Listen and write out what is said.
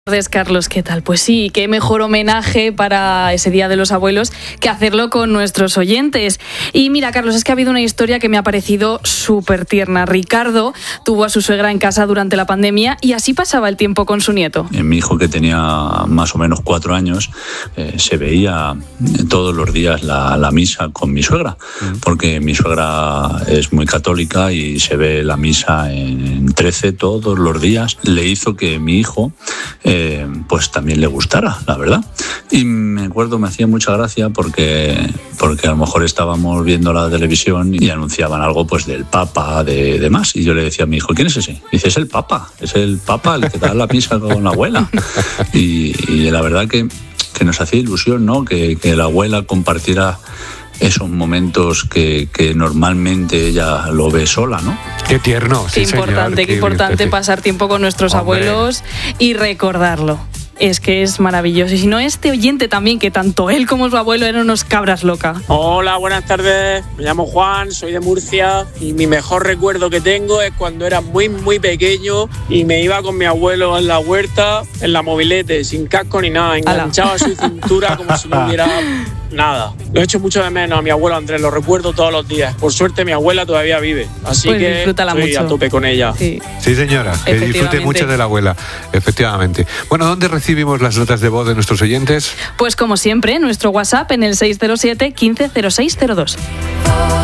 Buenas tardes, Carlos, ¿qué tal? Pues sí, qué mejor homenaje para ese Día de los Abuelos que hacerlo con nuestros oyentes. Y mira, Carlos, es que ha habido una historia que me ha parecido súper tierna. Ricardo tuvo a su suegra en casa durante la pandemia y así pasaba el tiempo con su nieto. Mi hijo, que tenía más o menos 4 años, se veía todos los días la misa con mi suegra, porque mi suegra es muy católica y se ve la misa en 13 todos los días. Le hizo que mi hijo pues también le gustara, la verdad. Y me acuerdo, me hacía mucha gracia porque a lo mejor estábamos viendo la televisión y anunciaban algo pues del Papa, de demás, y yo le decía a mi hijo: ¿quién es ese? Dice: es el Papa el que da la misa con la abuela. Y la verdad que nos hacía ilusión, ¿no? Que la abuela compartiera esos momentos que normalmente ella lo ve sola, ¿no? Qué tierno, sí, Qué importante pasar tiempo con nuestros abuelos y recordarlo. Es que es maravilloso. Y si no, este oyente también, que tanto él como su abuelo eran unos cabras loca. Hola, buenas tardes. Me llamo Juan, soy de Murcia y mi mejor recuerdo que tengo es cuando era muy pequeño y me iba con mi abuelo en la huerta, en la mobilete, sin casco ni nada, enganchado a su cintura como si no hubiera nada. Lo echo mucho de menos a mi abuelo Andrés, lo recuerdo todos los días. Por suerte mi abuela todavía vive, así pues que estoy mucho a tope con ella. Sí, señora, que disfrute mucho de la abuela, efectivamente. Bueno, ¿dónde recibimos las notas de voz de nuestros oyentes? Pues como siempre, nuestro WhatsApp en el 607 15 06 02.